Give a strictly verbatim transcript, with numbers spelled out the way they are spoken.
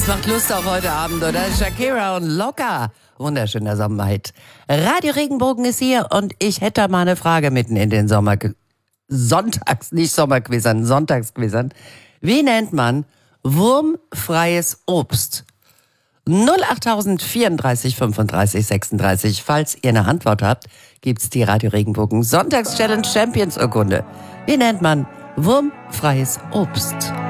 Das macht Lust auf heute Abend, oder? Shakira und Locker. Wunderschöner Sommerhit. Radio Regenbogen ist hier und ich hätte mal eine Frage mitten in den Sommer... Sonntags, nicht Sommerquizern, Sonntagsquizern. Wie nennt man wurmfreies Obst? null acht vierunddreißig fünfunddreißig sechsunddreißig. Falls ihr eine Antwort habt, gibt's die Radio Regenbogen Sonntags-Challenge Champions Urkunde. Wie nennt man wurmfreies Obst?